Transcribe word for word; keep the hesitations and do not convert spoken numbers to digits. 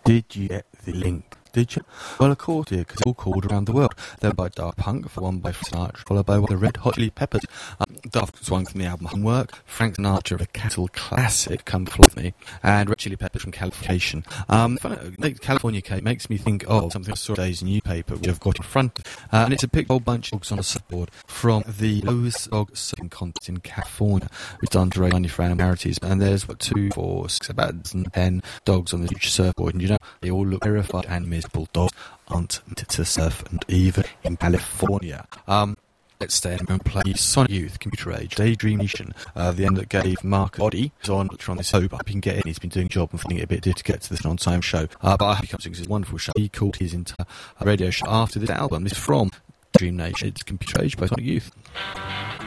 Did you get the link? Did you? Well, of course, dear, because all called around the world. They're by Daft Punk, for one by Sinatra, followed by the Red Hot Chili Peppers. Um, Daft swung from the album Homework, Frank Sinatra of a Cattle classic, Come Fly With Me, and Red Chili Peppers from Californication. Um, California Cake makes me think of something I saw today's newspaper, which I've got in front of. Uh, and it's a big old bunch of dogs on a surfboard from the lowest dog surfing contest in California, which is done to raise money for animal charities. And there's, what, two, four, six, about ten dogs on the huge surfboard. And you know, they all look terrified and miserable. Dogs aren't meant to surf, and even in California. Um, let's stay and play Sonic Youth, Computer Age, Daydream Nation, uh, the end that gave Mark a body. He's on, on this show, but I can get in. He's been doing a job and finding it a bit difficult to get to this on-time show. Uh, but I hope he comes to this wonderful show. He called his entire radio show after this album. This is from Daydream Nation. It's Computer Age by Sonic Youth.